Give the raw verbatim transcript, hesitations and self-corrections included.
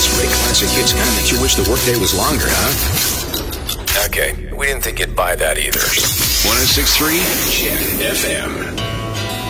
these great classic hits kind that you wish the workday was longer, huh? Okay, we didn't think you'd buy that either. one oh six point three Jet F M.